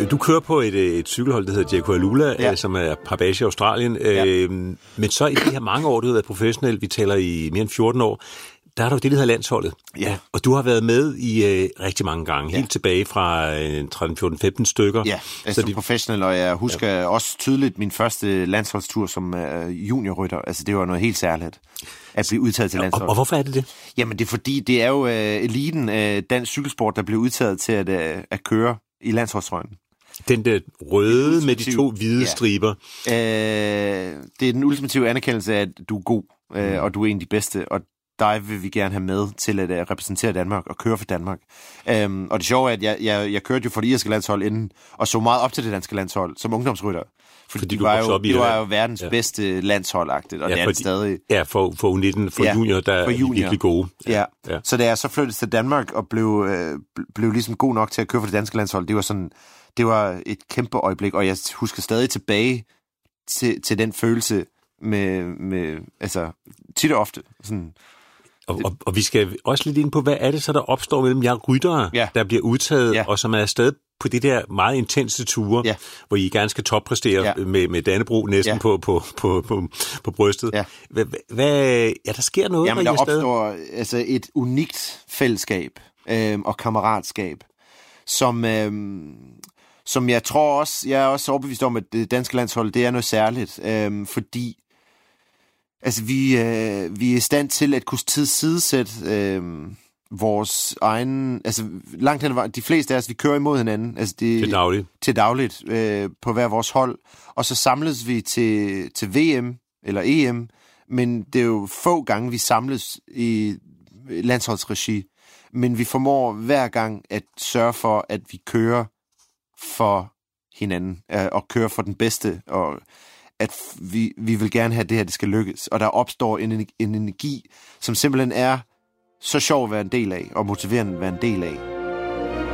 Du kører på et cykelhold, der hedder Jacquard-Lula, som er par base i Australien. Men så i de her mange år, du har været professionel, vi taler i mere end 14 år, der er der jo det, der hedder landsholdet. Ja. Og du har været med i rigtig mange gange, helt tilbage fra 13, 14, 15 stykker. Ja, altså professionel, og jeg husker også tydeligt min første landsholdstur som juniorrytter. Altså det var noget helt særligt at blive udtaget til landsholdet. Og hvorfor er det det? Jamen det er fordi, det er jo eliten dansk cykelsport, der blev udtaget til at køre i landsholdstrøjen. Den der røde med de 2 hvide striber. Det er den ultimative anerkendelse af, at du er god, og du er en af de bedste, og dig vil vi gerne have med til at repræsentere Danmark og køre for Danmark. Og det sjove er, at jeg kørte jo for det irske landshold inden, og så meget op til det danske landshold som ungdomsrytter. Fordi det var jo verdens bedste landsholdagtigt, og det er det stadig. Ja, for U19, for junior, der er virkelig gode. Ja. Så da jeg så flyttede til Danmark og blev ligesom god nok til at køre for det danske landshold, det var et kæmpe øjeblik, og jeg husker stadig tilbage til den følelse med altså tit og ofte sådan. Og vi skal også lidt ind på, hvad er det så, der opstår mellem jer ryttere, der bliver udtaget, og som er stadig på det der meget intense ture, hvor I gerne skal toppræstere med Dannebrog næsten på brystet. Ja. Der sker noget, jamen, der opstår altså et unikt fællesskab og kammeratskab, som jeg tror også, jeg er også overbevist om, at det danske landshold, det er noget særligt, fordi altså, vi er i stand til at kunne tilsidesætte vores egen. Altså, langt hen ad vejen, de fleste af os, vi kører imod hinanden. Altså, til dagligt på hver vores hold. Og så samles vi til VM eller EM, men det er jo få gange, vi samles i landsholdsregi. Men vi formår hver gang at sørge for, at vi kører for hinanden og kører for den bedste, og at vi vil gerne have det her, det skal lykkes. Og der opstår en energi, som simpelthen er så sjov at være en del af, og motiverende at være en del af.